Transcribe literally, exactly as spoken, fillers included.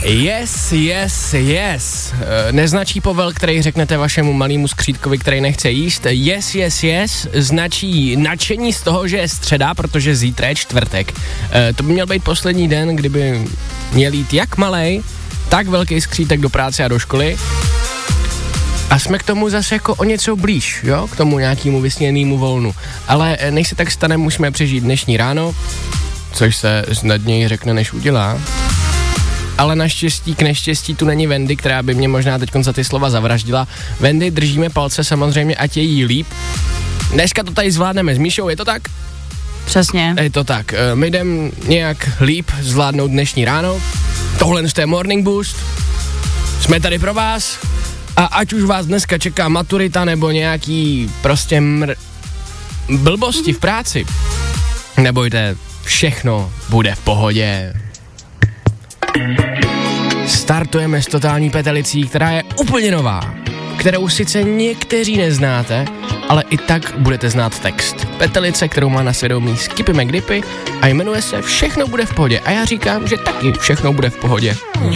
Yes, yes, yes. Neznačí povel, který řeknete vašemu malému skřítkovi, který nechce jíst. Yes, yes, yes značí nadšení z toho, že je středa, protože zítra je čtvrtek. To by měl být poslední den, kdyby měl jít jak malej, tak velký skřítek do práce a do školy. A jsme k tomu zase jako o něco blíž, jo, k tomu nějakému vysněnému volnu. Ale než se tak stane, musíme přežít dnešní ráno, což se snadněji řekne, než udělá. Ale naštěstí k neštěstí tu není Wendy, která by mě možná teď za ty slova zavraždila. Wendy, držíme palce samozřejmě, ať je jí líp. Dneska to tady zvládneme s Míšou, je to tak? Přesně. Je to tak. My jdem nějak líp zvládnout dnešní ráno. Tohle je Morning Boost. Jsme tady pro vás. A ať už vás dneska čeká maturita nebo nějaký prostě mr... blbosti v práci, nebojte, všechno bude v pohodě. Startujeme s totální petelicí, která je úplně nová, kterou sice někteří neznáte, ale i tak budete znát text. Petelice, kterou má na svědomí Skippy McDippy a jmenuje se Všechno bude v pohodě. A já říkám, že taky všechno bude v pohodě.